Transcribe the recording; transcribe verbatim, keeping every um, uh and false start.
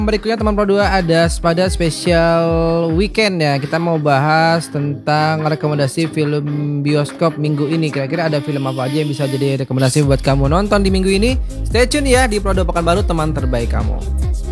Berikutnya teman Pro dua ada pada spesial weekend ya. Kita mau bahas tentang rekomendasi film bioskop minggu ini. Kira-kira ada film apa aja yang bisa jadi rekomendasi buat kamu nonton di minggu ini? Stay tune ya di Pro dua Pekanbaru, teman terbaik kamu.